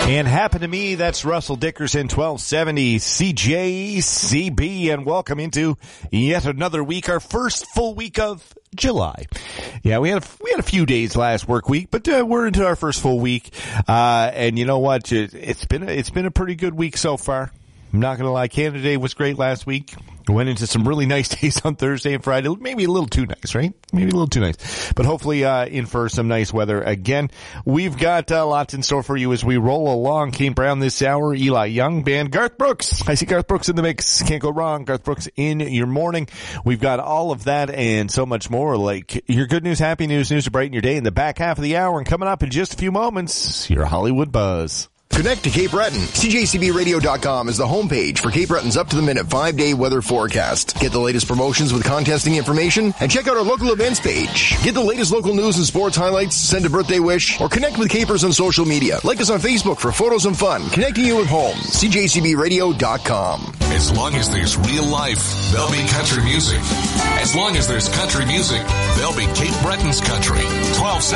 And Happen to Me, that's Russell Dickerson, 1270 CJCB, and welcome into yet another week, our first full week of July. Yeah, we had a few days last work week, but we're into our first full week. And you know what? It's been a pretty good week so far. I'm not going to lie. Canada Day was great last week. Went into some really nice days on Thursday and Friday. Maybe a little too nice, right? Maybe a little too nice. But hopefully, in for some nice weather again. We've got lots in store for you as we roll along. Kane Brown this hour, Eli Young Band, Garth Brooks. I see Garth Brooks in the mix. Can't go wrong. Garth Brooks in your morning. We've got all of that and so much more, like your good news, happy news to brighten your day in the back half of the hour. And coming up in just a few moments, your Hollywood Buzz. Connect to Cape Breton. CJCBradio.com is the homepage for Cape Breton's up-to-the-minute 5-day weather forecast. Get the latest promotions with contesting information and check out our local events page. Get the latest local news and sports highlights, send a birthday wish, or connect with Capers on social media. Like us on Facebook for photos and fun. Connecting you at home. CJCBradio.com. As long as there's real life, there'll be country music. As long as there's country music, there'll be Cape Breton's country. 1270